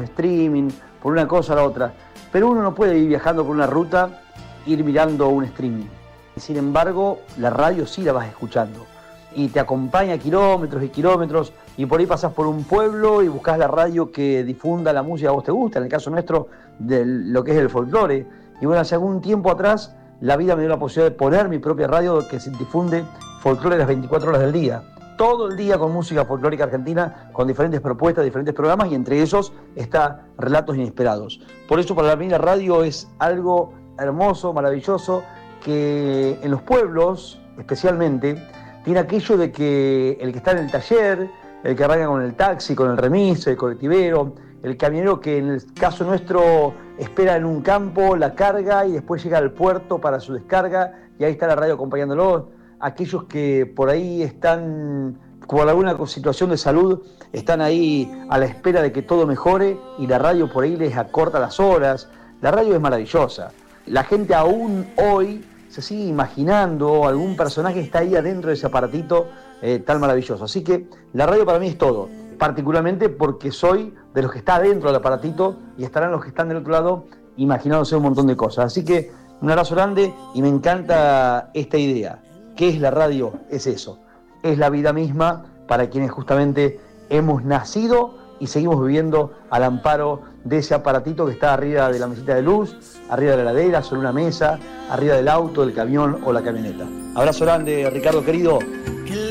streaming, por una cosa a la otra. Pero uno no puede ir viajando por una ruta, ir mirando un streaming. Sin embargo, la radio sí la vas escuchando. Y te acompaña kilómetros y kilómetros, y por ahí pasás por un pueblo y buscás la radio que difunda la música que a vos te gusta, en el caso nuestro, de lo que es el folclore. Y bueno, hace algún tiempo atrás, la vida me dio la posibilidad de poner mi propia radio que se difunde folclore las 24 horas del día. Todo el día con música folclórica argentina, con diferentes propuestas, diferentes programas, y entre esos está Relatos Inesperados. Por eso para mí la radio es algo hermoso, maravilloso, que en los pueblos, especialmente, tiene aquello de que el que está en el taller, el que arranca con el taxi, con el remis, el colectivero, el camionero que en el caso nuestro espera en un campo la carga y después llega al puerto para su descarga y ahí está la radio acompañándolo. Aquellos que por ahí están por alguna situación de salud, están ahí a la espera de que todo mejore y la radio por ahí les acorta las horas. La radio es maravillosa. La gente aún hoy se sigue imaginando algún personaje que está ahí adentro de ese aparatito tan maravilloso. Así que la radio para mí es todo, particularmente porque soy de los que está adentro del aparatito y estarán los que están del otro lado imaginándose un montón de cosas. Así que un abrazo grande y me encanta esta idea. ¿Qué es la radio? Es eso, es la vida misma para quienes justamente hemos nacido y seguimos viviendo al amparo de ese aparatito que está arriba de la mesita de luz, arriba de la heladera, sobre una mesa, arriba del auto, del camión o la camioneta. Abrazo grande, Ricardo querido.